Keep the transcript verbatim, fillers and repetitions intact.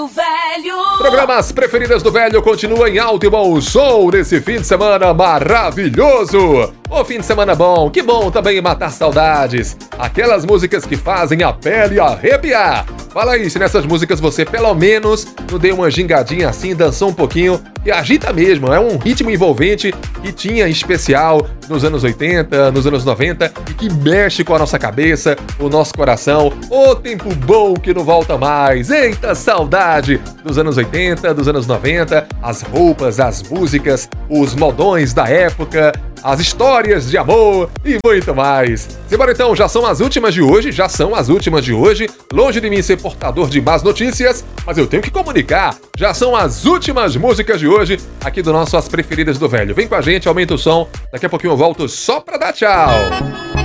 Velho. Programas preferidas do velho continua em alto e bom som nesse fim de semana maravilhoso. O fim de semana bom, que bom também matar saudades. Aquelas músicas que fazem a pele arrepiar. Fala aí, se nessas músicas você pelo menos não deu uma gingadinha assim, dançou um pouquinho e agita mesmo. É um ritmo envolvente que tinha especial nos anos oitenta, nos anos noventa e que mexe com a nossa cabeça, o nosso coração. Ô tempo bom que não volta mais. Eita saudade dos anos oitenta, dos anos noventa, as roupas, as músicas, os modões da época, as histórias de amor e muito mais. Simbora então, já são as últimas de hoje, já são as últimas de hoje. Longe de mim ser portador de más notícias, mas eu tenho que comunicar. Já são as últimas músicas de hoje aqui do nosso As Preferidas do Velho. Vem com a gente, aumenta o som. Daqui a pouquinho eu volto só pra dar tchau.